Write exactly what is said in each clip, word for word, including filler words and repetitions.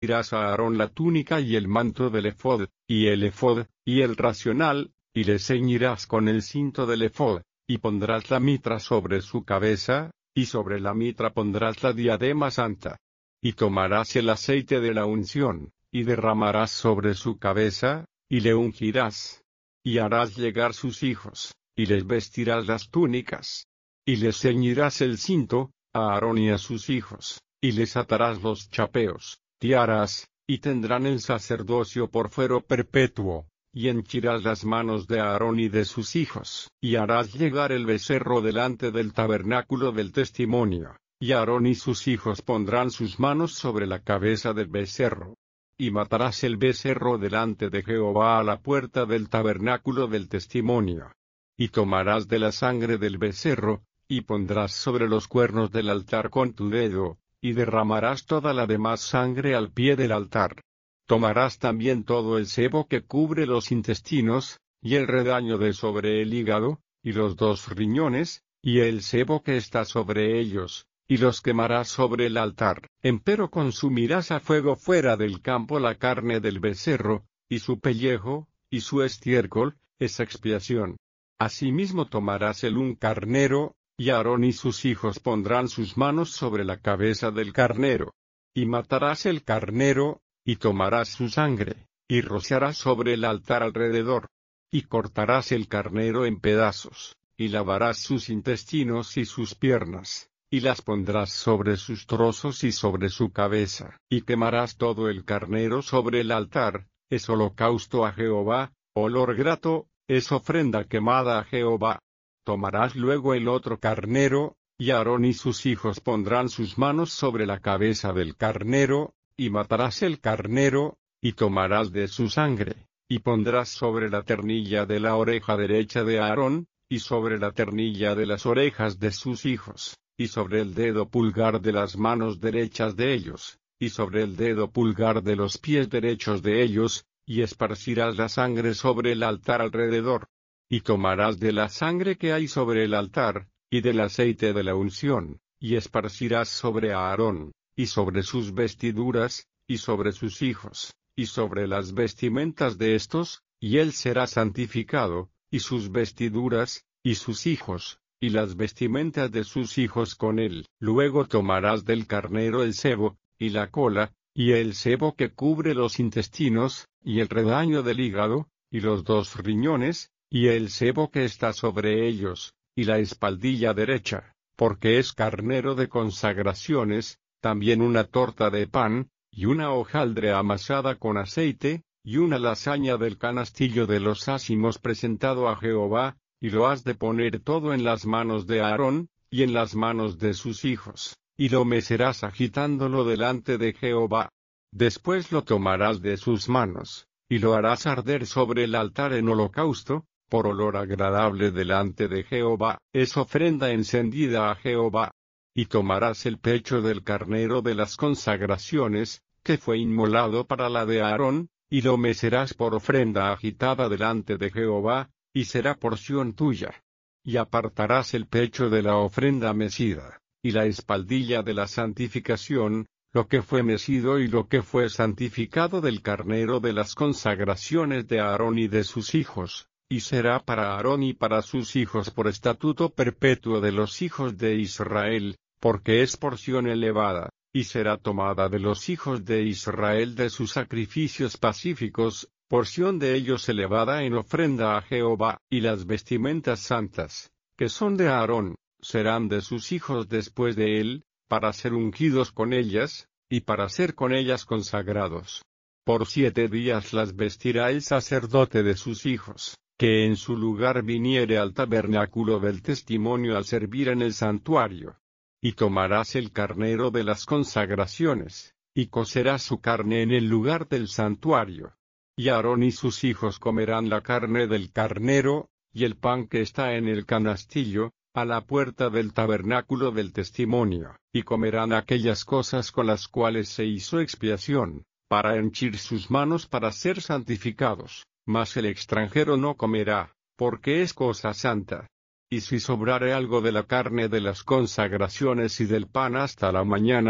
vestirás a Aarón la túnica y el manto del efod, y el efod, y el racional, y le ceñirás con el cinto del efod, y pondrás la mitra sobre su cabeza, y sobre la mitra pondrás la diadema santa. Y tomarás el aceite de la unción, y derramarás sobre su cabeza, y le ungirás. Y harás llegar sus hijos, y les vestirás las túnicas. Y les ceñirás el cinto, a Aarón y a sus hijos, y les atarás los chapeos, tiaras, y tendrán el sacerdocio por fuero perpetuo, y henchirás las manos de Aarón y de sus hijos, y harás llegar el becerro delante del tabernáculo del testimonio, y Aarón y sus hijos pondrán sus manos sobre la cabeza del becerro. Y matarás el becerro delante de Jehová a la puerta del tabernáculo del testimonio. Y tomarás de la sangre del becerro, y pondrás sobre los cuernos del altar con tu dedo, y derramarás toda la demás sangre al pie del altar. Tomarás también todo el sebo que cubre los intestinos, y el redaño de sobre el hígado, y los dos riñones, y el sebo que está sobre ellos, y los quemarás sobre el altar. Empero consumirás a fuego fuera del campo la carne del becerro, y su pellejo, y su estiércol, es expiación. Asimismo tomarás el un carnero, y Aarón y sus hijos pondrán sus manos sobre la cabeza del carnero. Y matarás el carnero, y tomarás su sangre, y rociarás sobre el altar alrededor. Y cortarás el carnero en pedazos, y lavarás sus intestinos y sus piernas, y las pondrás sobre sus trozos y sobre su cabeza. Y quemarás todo el carnero sobre el altar, es holocausto a Jehová, olor grato, es ofrenda quemada a Jehová. Tomarás luego el otro carnero, y Aarón y sus hijos pondrán sus manos sobre la cabeza del carnero, y matarás el carnero, y tomarás de su sangre, y pondrás sobre la ternilla de la oreja derecha de Aarón, y sobre la ternilla de las orejas de sus hijos, y sobre el dedo pulgar de las manos derechas de ellos, y sobre el dedo pulgar de los pies derechos de ellos, y esparcirás la sangre sobre el altar alrededor. Y tomarás de la sangre que hay sobre el altar, y del aceite de la unción, y esparcirás sobre Aarón, y sobre sus vestiduras, y sobre sus hijos, y sobre las vestimentas de estos, y él será santificado, y sus vestiduras, y sus hijos, y las vestimentas de sus hijos con él. Luego tomarás del carnero el sebo, y la cola, y el sebo que cubre los intestinos, y el redaño del hígado, y los dos riñones, y el sebo que está sobre ellos, y la espaldilla derecha, porque es carnero de consagraciones, también una torta de pan, y una hojaldre amasada con aceite, y una lasaña del canastillo de los ázimos presentado a Jehová, y lo has de poner todo en las manos de Aarón, y en las manos de sus hijos, y lo mecerás agitándolo delante de Jehová. Después lo tomarás de sus manos, y lo harás arder sobre el altar en holocausto, por olor agradable delante de Jehová, es ofrenda encendida a Jehová. Y tomarás el pecho del carnero de las consagraciones, que fue inmolado para la de Aarón, y lo mecerás por ofrenda agitada delante de Jehová, y será porción tuya. Y apartarás el pecho de la ofrenda mecida, y la espaldilla de la santificación, lo que fue mecido y lo que fue santificado del carnero de las consagraciones de Aarón y de sus hijos. Y será para Aarón y para sus hijos por estatuto perpetuo de los hijos de Israel, porque es porción elevada, y será tomada de los hijos de Israel de sus sacrificios pacíficos, porción de ellos elevada en ofrenda a Jehová. Y las vestimentas santas, que son de Aarón, serán de sus hijos después de él, para ser ungidos con ellas, y para ser con ellas consagrados. Por siete días las vestirá el sacerdote de sus hijos, que en su lugar viniere al tabernáculo del testimonio a servir en el santuario. Y tomarás el carnero de las consagraciones, y cocerás su carne en el lugar del santuario. Y Aarón y sus hijos comerán la carne del carnero, y el pan que está en el canastillo, a la puerta del tabernáculo del testimonio, y comerán aquellas cosas con las cuales se hizo expiación, para henchir sus manos para ser santificados. Mas el extranjero no comerá, porque es cosa santa. Y si sobrare algo de la carne de las consagraciones y del pan hasta la mañana,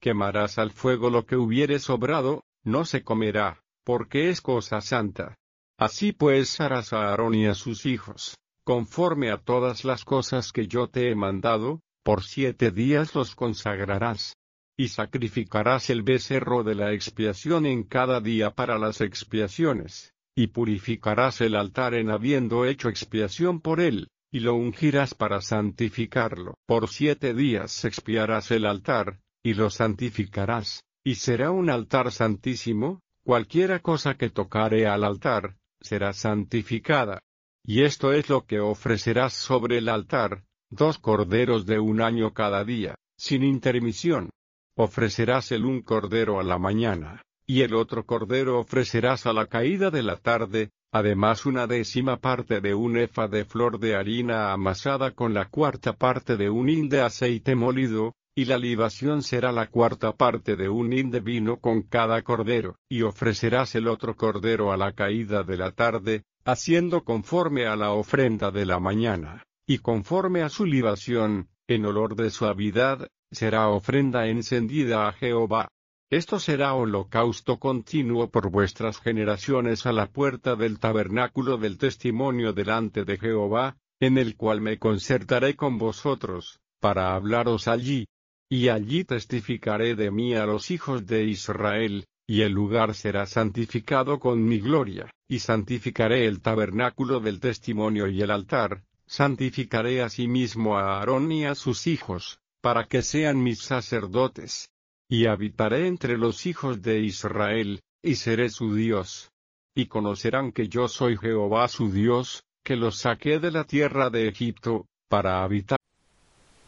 quemarás al fuego lo que hubiere sobrado, no se comerá, porque es cosa santa. Así pues harás a Aarón y a sus hijos, conforme a todas las cosas que yo te he mandado, por siete días los consagrarás. Y sacrificarás el becerro de la expiación en cada día para las expiaciones, y purificarás el altar en habiendo hecho expiación por él, y lo ungirás para santificarlo. Por siete días expiarás el altar, y lo santificarás, y será un altar santísimo, cualquiera cosa que tocare al altar, será santificada. Y esto es lo que ofrecerás sobre el altar, dos corderos de un año cada día, sin intermisión. Ofrecerás el un cordero a la mañana, y el otro cordero ofrecerás a la caída de la tarde, además una décima parte de un efa de flor de harina amasada con la cuarta parte de un hin de aceite molido, y la libación será la cuarta parte de un hin de vino con cada cordero, y ofrecerás el otro cordero a la caída de la tarde, haciendo conforme a la ofrenda de la mañana, y conforme a su libación, en olor de suavidad, será ofrenda encendida a Jehová. Esto será holocausto continuo por vuestras generaciones a la puerta del tabernáculo del testimonio delante de Jehová, en el cual me concertaré con vosotros, para hablaros allí. Y allí testificaré de mí a los hijos de Israel, y el lugar será santificado con mi gloria, y santificaré el tabernáculo del testimonio y el altar, santificaré asimismo a Aarón y a sus hijos, para que sean mis sacerdotes. Y habitaré entre los hijos de Israel, y seré su Dios. Y conocerán que yo soy Jehová su Dios, que los saqué de la tierra de Egipto, para habitar